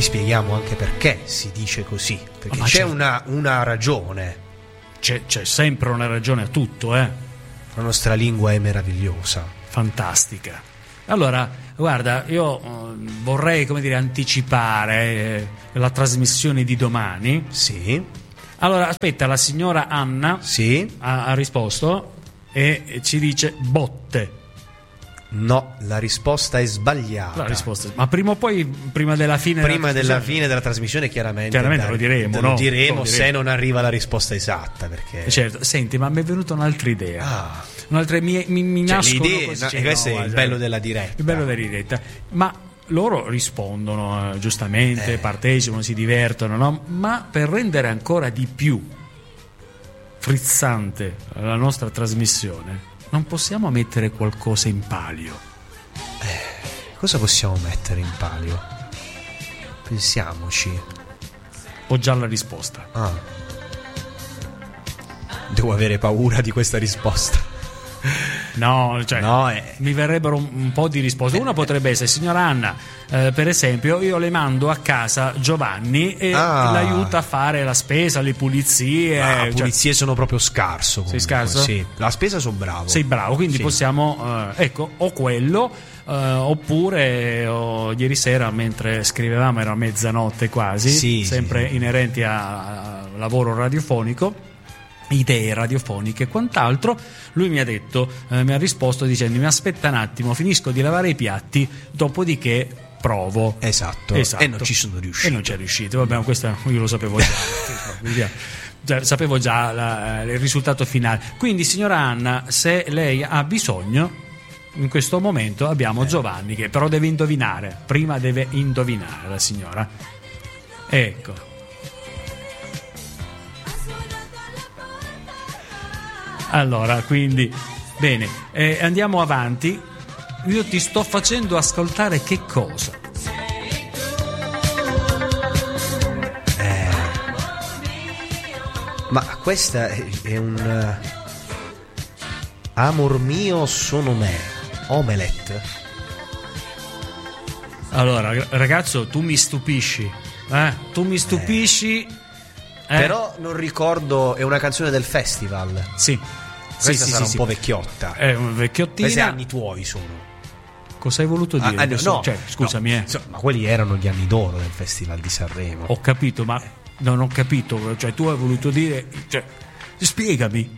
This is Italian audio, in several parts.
poi spieghiamo anche perché si dice così, perché c'è una ragione. C'è sempre una ragione a tutto, La nostra lingua è meravigliosa, fantastica. Allora, guarda, io vorrei, anticipare la trasmissione di domani. Sì. Allora, aspetta, la signora Anna ha risposto e ci dice botte. No, la risposta è sbagliata. Ma prima o poi, prima della fine della trasmissione, chiaramente lo diremo, lo diremo se non arriva la risposta esatta, perché certo. Senti, ma mi è venuta un'altra idea. Un'altra mi nascono così. Questo è il bello della diretta. Il bello della diretta. Ma loro rispondono giustamente, partecipano, si divertono, no? Ma per rendere ancora di più frizzante la nostra trasmissione, non possiamo mettere qualcosa in palio? Cosa possiamo mettere in palio? Pensiamoci. Ho già la risposta. Devo avere paura di questa risposta. Mi verrebbero un po' di risposte. Una potrebbe essere: signora Anna, per esempio, io le mando a casa Giovanni e l'aiuta a fare la spesa, le pulizie. Pulizie sono proprio scarso. Comunque. Sei scarso? Sì, la spesa sono bravo. Sei bravo, quindi possiamo o quello, oppure ieri sera mentre scrivevamo, era mezzanotte quasi, sempre inerenti a lavoro radiofonico, idee radiofoniche e quant'altro, lui mi ha risposto dicendomi: aspetta un attimo, finisco di lavare i piatti, dopodiché provo. Esatto. E non ci sono riuscito. E non c'è riuscito. Vabbè, questo io lo sapevo già. Sapevo già il risultato finale. Quindi, signora Anna, se lei ha bisogno, in questo momento abbiamo Giovanni, che però deve indovinare. Prima deve indovinare la signora. Ecco. Allora, quindi, bene, andiamo avanti. Io ti sto facendo ascoltare che cosa? Ma questa è un amor mio sono me, omelette. Allora, ragazzo, tu mi stupisci. Tu mi stupisci. Però non ricordo, è una canzone del festival. Sì. Questa sarà un po' vecchiotta. È un vecchiottina. Questi anni tuoi sono. Cosa hai voluto dire? Scusami. Ma quelli erano gli anni d'oro del Festival di Sanremo. Ho capito, ma non ho capito. Cioè, tu hai voluto dire. Spiegami.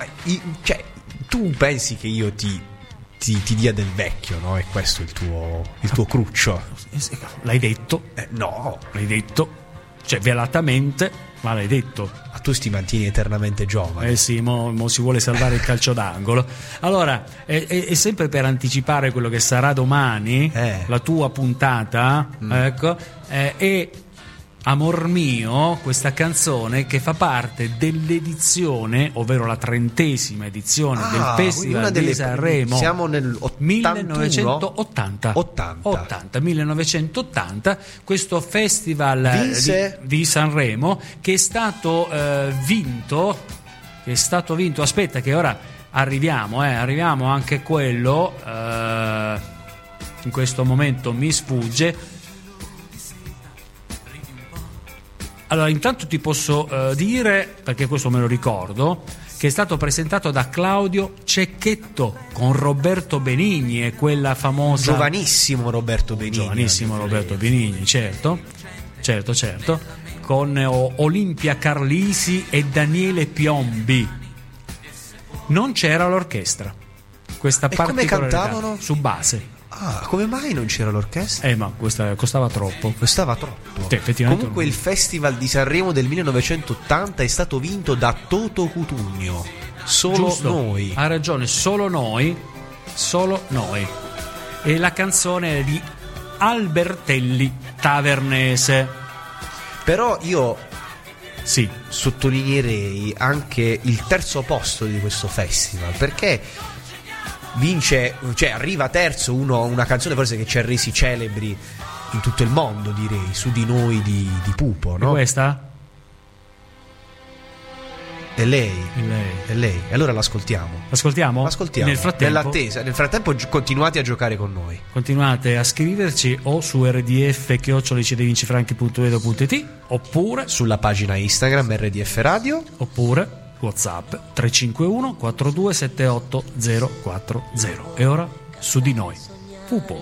Tu pensi che io ti dia del vecchio, no? E questo è il tuo cruccio. L'hai detto? No. L'hai detto. Cioè, velatamente, ma l'hai detto. Ma tu ti mantieni eternamente giovane. Sì, mo si vuole salvare il calcio d'angolo. Allora, è sempre per anticipare quello che sarà domani, la tua puntata, ecco, e Amor mio, questa canzone che fa parte dell'edizione, ovvero la 30ª edizione del Festival di Sanremo. Siamo nel 1980, questo festival di Sanremo che è stato vinto. Aspetta, che ora arriviamo anche quello. In questo momento mi sfugge. Allora, intanto ti posso dire, perché questo me lo ricordo, che è stato presentato da Claudio Cecchetto con Roberto Benigni e quella famosa... Giovanissimo Roberto Benigni, certo, con Olimpia Carlisi e Daniele Piombi. Non c'era l'orchestra. Questa particolarità. Come cantavano? Su base. Come mai non c'era l'orchestra? Ma questa costava troppo. Sì, effettivamente. Comunque il Festival di Sanremo del 1980 è stato vinto da Toto Cutugno. Noi. Ha ragione, solo noi. E la canzone è di Albertelli Tavernese. Però io sottolineerei anche il terzo posto di questo festival, perché arriva terzo una canzone forse che ci ha resi celebri in tutto il mondo, direi, Su di noi di Pupo, no? E questa? È lei. Allora l'ascoltiamo. L'ascoltiamo? Nel frattempo continuate a giocare con noi. Continuate a scriverci o su rdf@icdevincifranchi.edo.it oppure sulla pagina Instagram RDF Radio, oppure WhatsApp 351 4278 040. E ora su di noi. Pupo.